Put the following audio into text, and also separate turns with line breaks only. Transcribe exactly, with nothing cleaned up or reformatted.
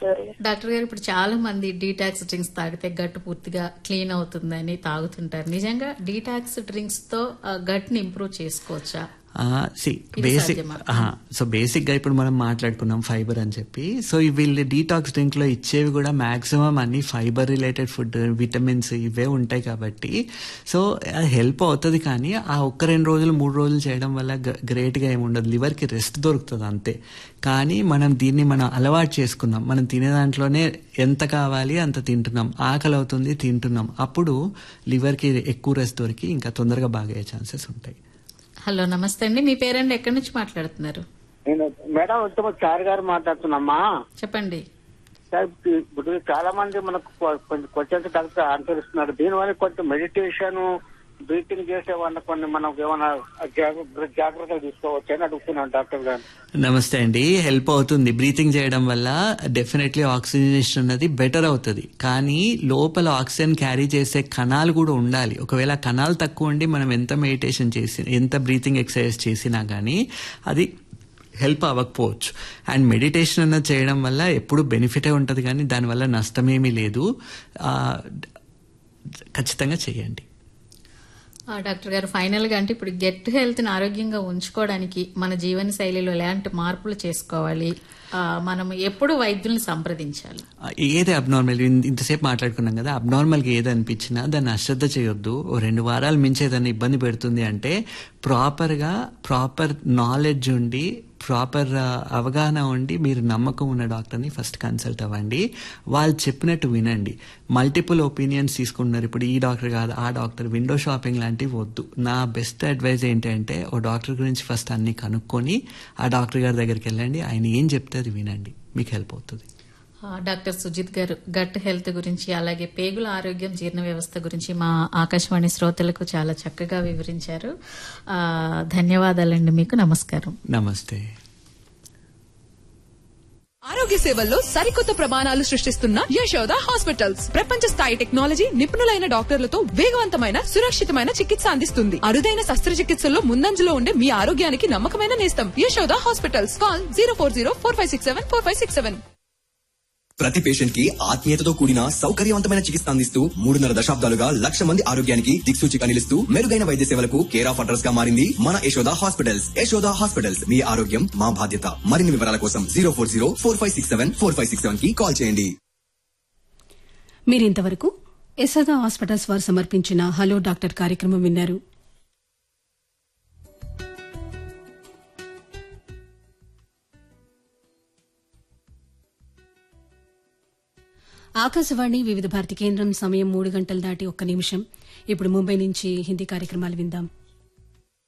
Gauri.
Doctor గారు, ఇప్పుడు చాలా మంది డీటాక్స్ డ్రింక్స్ తాగితే గట్ పూర్తిగా క్లీన్ అవుతుందని తాగుతుంటారు. నిజంగా డీటాక్స్ డ్రింక్స్ తో గట్ ని ఇంప్రూవ్ చేసుకోవచ్చా?
సి బేసిక్ సో బేసిక్ గా ఇప్పుడు మనం మాట్లాడుకున్నాం ఫైబర్ అని చెప్పి. సో వీళ్ళు డీటాక్స్ డ్రింక్ లో ఇచ్చేవి కూడా మాక్సిమం అన్ని ఫైబర్ రిలేటెడ్ ఫుడ్, విటమిన్స్ ఇవే ఉంటాయి కాబట్టి సో హెల్ప్ అవుతుంది. కానీ ఆ ఒక్క రెండు రోజులు మూడు రోజులు చేయడం వల్ల గ్రేట్ గా ఏమి ఉండదు, లివర్ కి రెస్ట్ దొరుకుతుంది అంతే. కానీ మనం దీన్ని మనం అలవాటు చేసుకున్నాం, మనం తినే దాంట్లోనే ఎంత కావాలి అంత తింటున్నాం, ఆకలి అవుతుంది తింటున్నాం, అప్పుడు లివర్ కి ఎక్కువ రెస్ట్ దొరికి ఇంకా తొందరగా బాగయ్యే ఛాన్సెస్ ఉంటాయి.
హలో, నమస్తే అండి. మీ పేరెంట్ ఎక్కడి నుంచి మాట్లాడుతున్నారు?
నేను మేడం ఉత్తమ చార్ గారు మాట్లాడుతున్నామ్మా.
చెప్పండి
సార్, ఇప్పుడు చాలా మంది మనకు కొంచెం క్వశ్చన్స్ డాక్టర్ ఆన్సర్ ఇస్తున్నారు. దీనివల్ల కొంచెం మెడిటేషన్, బ్రీతింగ్ చేసే వాళ్ళ కొన్ని మనం ఏమైనా జాగ్రత్తలు తీసుకోవచ్చు అని అడుగుతున్నాను డాక్టర్ గారు.
నమస్తే అండి. హెల్ప్ అవుతుంది. బ్రీతింగ్ చేయడం వల్ల డెఫినెట్లీ ఆక్సిజనేషన్ అనేది బెటర్ అవుతుంది. కానీ లోపల ఆక్సిజన్ క్యారీ చేసే కణాలు కూడా ఉండాలి. ఒకవేళ కణాలు తక్కువ ఉండి మనం ఎంత మెడిటేషన్ చేసి ఎంత బ్రీతింగ్ ఎక్సర్సైజ్ చేసినా కానీ అది హెల్ప్ అవ్వకపోవచ్చు. అండ్ మెడిటేషన్ అన్నది చేయడం వల్ల ఎప్పుడు బెనిఫిటే ఉంటుంది, కానీ దానివల్ల నష్టమేమీ లేదు. ఖచ్చితంగా చేయండి.
డాక్టర్ గారు, ఫైనల్ గా అంటే ఇప్పుడు గెట్ హెల్త్ ని ఆరోగ్యంగా ఉంచుకోవడానికి మన జీవన శైలిలో ఎలాంటి మార్పులు చేసుకోవాలి, మనం ఎప్పుడు వైద్యుల్ని సంప్రదించాలి?
ఏది అబ్నార్మల్, ఇంతసేపు మాట్లాడుకున్నాం కదా, అబ్నార్మల్ గా ఏది అనిపించినా దాన్ని అశ్రద్ధ చేయొద్దు. ఓ రెండు వారాలు మించి ఏదైనా ఇబ్బంది పెడుతుంది అంటే ప్రాపర్ గా ప్రాపర్ నాలెడ్జ్ ఉండి ప్రాపర్ అవగాహన ఉండి మీరు నమ్మకం ఉన్న డాక్టర్ని ఫస్ట్ కన్సల్ట్ అవ్వండి. వాళ్ళు చెప్పినట్టు వినండి. మల్టిపుల్ ఒపీనియన్స్ తీసుకుంటున్నారు. ఇప్పుడు ఈ డాక్టర్ కాదు ఆ డాక్టర్, విండో షాపింగ్ లాంటివి వద్దు. నా బెస్ట్ అడ్వైజ్ ఏంటంటే ఓ డాక్టర్ గురించి ఫస్ట్ అన్ని కనుక్కొని ఆ డాక్టర్ గారి దగ్గరికి వెళ్ళండి. ఆయన ఏం చెప్తే అది వినండి, మీకు హెల్ప్ అవుతుంది.
డాక్టర్ సుజిత్ గారు, గట్ హెల్త్ గురించి అలాగే పేగుల ఆరోగ్యం, జీర్ణ వ్యవస్థ గురించి మా ఆకాశవాణి శ్రోతలకు చాలా చక్కగా వివరించారు. ధన్యవాదాలండి మీకు. నమస్కారం.
నమస్తే.
ఆరోగ్య సేవల్లో సరికొత్త ప్రమాణాలు సృష్టిస్తున్న యశోద హాస్పిటల్స్ ప్రపంచ స్థాయి టెక్నాలజీ, నిపుణులైన డాక్టర్లతో వేగవంతమైన సురక్షితమైన చికిత్స అందిస్తుంది. అరుదైన శస్త్రచికిత్సల్లో ముందంజలో ఉండే మీ ఆరోగ్యానికి నమ్మకమైన నేస్తం Yashoda hospitals. Call zero four zero four five six seven four five six seven.
ప్రతి పేషెంట్ కి ఆత్మీయతతో కూడిన సౌకర్యవంతమైన చికిత్స అందిస్తూ మూడున్నర దశాబ్దాలుగా లక్ష మంది ఆరోగ్యానికి దిక్సూచిగా నిలుస్తూ మెరుగైన వైద్య సేవలకు కేర్ ఆఫ్ అడ్రస్ గా మారింది మన యశోద హాస్పిటల్స్. యశోద హాస్పిటల్స్, మీ ఆరోగ్యం మా బాధ్యత. మరిన్ని వివరాల కోసం zero four zero four five six seven four five six seven కి కాల్ చేయండి.
మీరింతవరకు యశోద హాస్పిటల్స్ వారు సమర్పించిన హలో డాక్టర్ కార్యక్రమం విన్నారు. ఆకాశవాణి వివిధ భారతి కేంద్రం సమయం మూడు గంటలు దాటి ఒక్క నిమిషం. ఇప్పుడు ముంబై నుంచి హిందీ కార్యక్రమాలు విందాం.